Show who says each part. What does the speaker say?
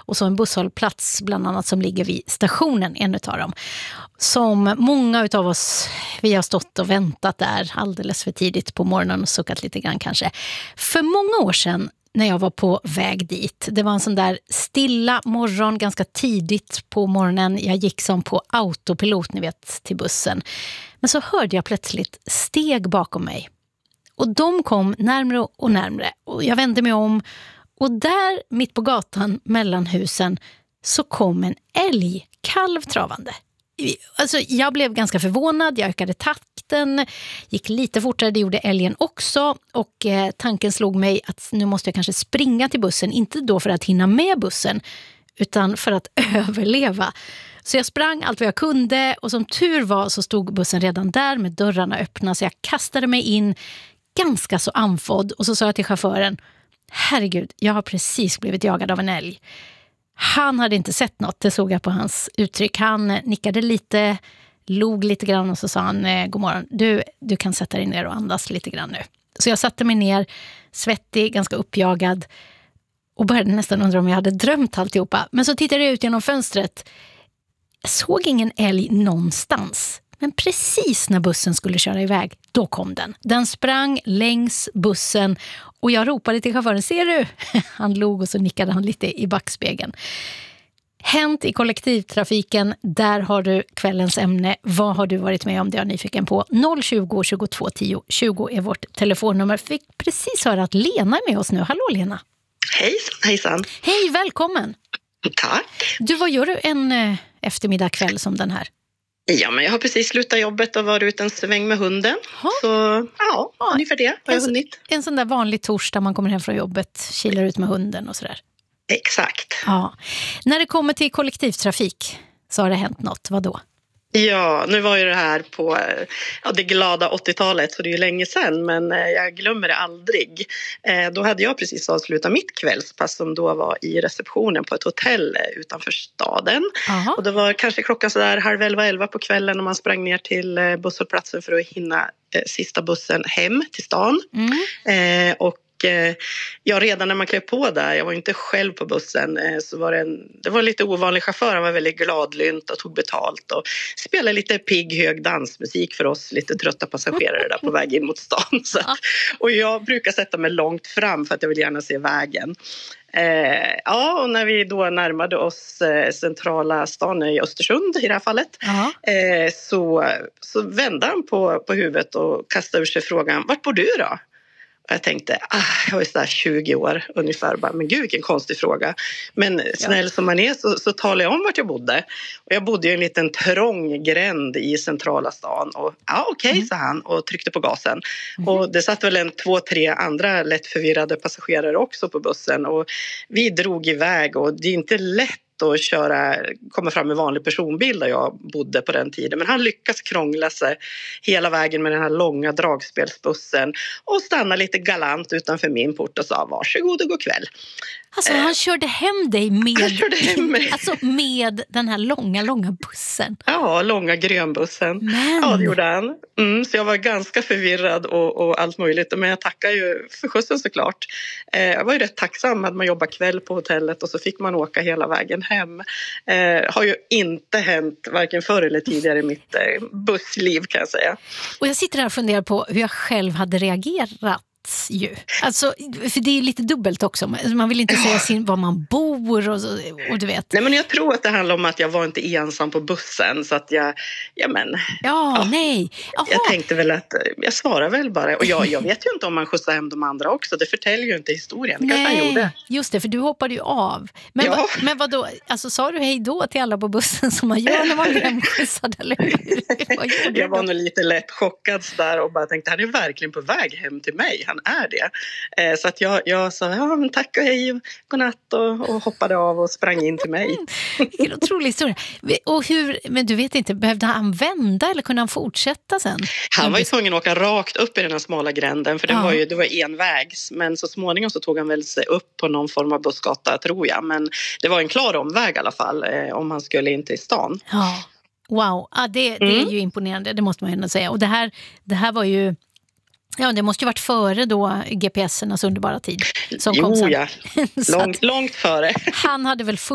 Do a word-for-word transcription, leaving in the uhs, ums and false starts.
Speaker 1: och så en busshållplats bland annat som ligger vid stationen, en utav dem. Som många utav oss, vi har stått och väntat där alldeles för tidigt på morgonen och suckat lite grann kanske. För många år sedan när jag var på väg dit, det var en sån där stilla morgon ganska tidigt på morgonen. Jag gick som på autopilot, ni vet, till bussen. Men så hörde jag plötsligt steg bakom mig. Och de kom närmare och närmare. Och jag vände mig om. Och där, mitt på gatan mellan husen, så kom en älgkalv travande. Alltså, jag blev ganska förvånad. Jag ökade takten. Gick lite fortare, det gjorde älgen också. Och eh, tanken slog mig att nu måste jag kanske springa till bussen. Inte då för att hinna med bussen, utan för att överleva. Så jag sprang allt vad jag kunde. Och som tur var så stod bussen redan där med dörrarna öppna. Så jag kastade mig in ganska så andfådd. Och så sa jag till chauffören: herregud, jag har precis blivit jagad av en älg. Han hade inte sett något, det såg jag på hans uttryck. Han nickade lite, log lite grann och så sa han: god morgon, du, du kan sätta dig ner och andas lite grann nu. Så jag satte mig ner, svettig, ganska uppjagad och började nästan undra om jag hade drömt alltihopa. Men så tittade jag ut genom fönstret. Jag såg ingen älg någonstans. Men precis när bussen skulle köra iväg, då kom den. Den sprang längs bussen och jag ropade till chauffören: ser du? Han log och så nickade han lite i backspegeln. Hänt i kollektivtrafiken, där har du kvällens ämne. Vad har du varit med om? Det är jag nyfiken på. noll tjugo, tjugotvå, tio, tjugo är vårt telefonnummer. Fick precis höra att Lena är med oss nu. Hallå Lena.
Speaker 2: Hejsan, hejsan.
Speaker 1: Hej, välkommen.
Speaker 2: Tack.
Speaker 1: Du, vad gör du en eh, eftermiddag kväll som den här?
Speaker 2: Ja, men jag har precis slutat jobbet och varit ut en sväng med hunden. Ha? Så ja, ja, ungefär det har jag hunnit.
Speaker 1: En sån där vanlig torsdag man kommer hem från jobbet, kilar ut med hunden och sådär.
Speaker 2: Exakt.
Speaker 1: Ja. När det kommer till kollektivtrafik så har det hänt något. Vad då?
Speaker 2: Ja, nu var ju det här på ja, det glada åttiotalet, så det är ju länge sedan, men jag glömmer det aldrig. Eh, då hade jag precis avslutat mitt kvällspass som då var i receptionen på ett hotell utanför staden. Aha. Och det var kanske klockan sådär halv elva, elva på kvällen och man sprang ner till busshållplatsen för att hinna eh, sista bussen hem till stan. Mm. Eh, och ja, redan när man klev på där, jag var inte själv på bussen, så var det en, det var en lite ovanlig chaufför. Han var väldigt gladlynt och tog betalt och spelade lite pigg hög dansmusik för oss lite trötta passagerare där på väg in mot stan. Så att, och jag brukar sätta mig långt fram för att jag vill gärna se vägen. Eh, ja, och när vi då närmade oss eh, centrala stan i Östersund i det här fallet, eh, så, så vände han på, på huvudet och kastade ur sig frågan: vart bor du då? Och jag tänkte, ah, jag var ju sådär tjugo år ungefär. Bara, men gud, vilken konstig fråga. Men snäll som man är så, så talade jag om vart jag bodde. Och jag bodde i en liten trång gränd i centrala stan. Och ja, okej, okay, mm. sa han och tryckte på gasen. Mm. Och det satt väl en två, tre andra lätt förvirrade passagerare också på bussen. Och vi drog iväg och det är inte lätt och köra, komma fram med vanlig personbil där jag bodde på den tiden. Men han lyckas krångla sig hela vägen med den här långa dragspelsbussen och stanna lite galant utanför min port och sa: varsågod och god kväll.
Speaker 1: Alltså han körde hem dig med,
Speaker 2: han körde hem mig.
Speaker 1: Alltså med den här långa, långa bussen.
Speaker 2: Ja, långa grönbussen. Men. Ja, det gjorde han. Mm, så jag var ganska förvirrad och, och allt möjligt. Men jag tackar ju för skjutsen såklart. Eh, jag var ju rätt tacksam att man jobbar kväll på hotellet och så fick man åka hela vägen hem. Eh, har ju inte hänt varken förr eller tidigare i mitt eh, bussliv, kan jag säga.
Speaker 1: Och jag sitter här och funderar på hur jag själv hade reagerat. Ju. Alltså, för det är lite dubbelt också. Man vill inte ja. säga sin, var man bor och, och du vet.
Speaker 2: Nej, men jag tror att det handlar om att jag var inte ensam på bussen. Så att jag, ja men.
Speaker 1: Ja, ja nej. Aha.
Speaker 2: Jag tänkte väl att, jag svarar väl bara. Och jag, jag vet ju inte om man skjutsar hem de andra också. Det förtäljer ju inte historien. Det kanske han gjorde.
Speaker 1: Just det, för du hoppade ju av. Men,
Speaker 2: ja.
Speaker 1: va, men vad då? Alltså, sa du hej då till alla på bussen som man gör när man blir hemskjutsad, eller hur? Vad gjorde
Speaker 2: jag var
Speaker 1: du?
Speaker 2: nog lite lätt chockad där och bara tänkte, han är verkligen på väg hem till mig. Han är det. Eh, så att jag, jag sa, ja men tack och hej och godnatt och, och hoppade av och sprang in till mig.
Speaker 1: Vilken otrolig historia. Och hur, men du vet inte, behövde han vända eller kunde han fortsätta sen?
Speaker 2: Han var ju tvungen att åka rakt upp i den här smala gränden, för det, ja. var ju, det var envägs. Men så småningom så tog han väl sig upp på någon form av bussgata, tror jag. Men det var en klar omväg i alla fall, eh, om han skulle in till stan.
Speaker 1: Ja, wow. Ja, det, det
Speaker 2: mm.
Speaker 1: är ju imponerande, det måste man ju ändå säga. Och det här, det här var ju... Ja, det måste ju varit före då G P S-ernas underbara tid. Som
Speaker 2: jo,
Speaker 1: kom sen.
Speaker 2: ja. Långt, långt före.
Speaker 1: Han hade väl